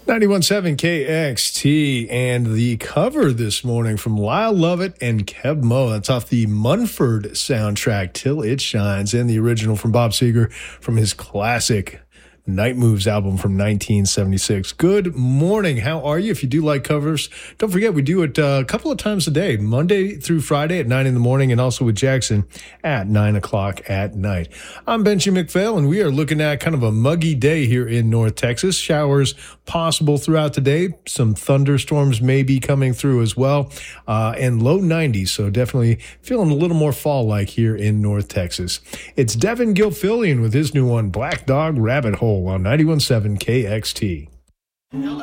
91.7 KXT, and the cover this morning from Lyle Lovett and Keb Mo. That's off the Munford soundtrack, Till It Shines, and the original from Bob Seger from his classic Night Moves album from 1976. Good morning. How are you? If you do like covers, don't forget we do it a couple of times a day, Monday through Friday at 9 in the morning, and also with Jackson at 9 o'clock at night. I'm Benji McPhail, and we are looking at kind of a muggy day here in North Texas. Showers possible throughout the day. Some thunderstorms may be coming through as well, and low 90s, so definitely feeling a little more fall-like here in North Texas. It's Devin Gilfillian with his new one, Black Dog Rabbit Hole, on 91.7 KXT.